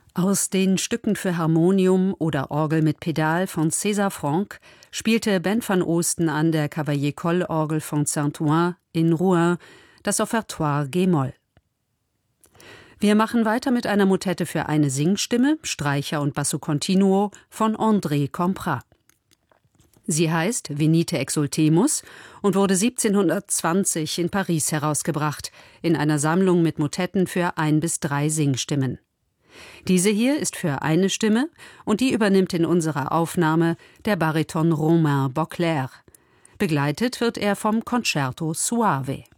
Aus den Stücken für Harmonium oder Orgel mit Pedal von César Franck spielte Ben van Oosten an der Cavaillé-Coll-Orgel von Saint-Ouen in Rouen das Offertoire g-Moll. Wir machen weiter mit einer Motette für eine Singstimme, Streicher und Basso Continuo von André Comprat. Sie heißt Venite exultemus und wurde 1720 in Paris herausgebracht, in einer Sammlung mit Motetten für 1 bis 3 Singstimmen. Diese hier ist für eine Stimme und die übernimmt in unserer Aufnahme der Bariton Romain Beauclerc. Begleitet wird er vom Concerto Suave.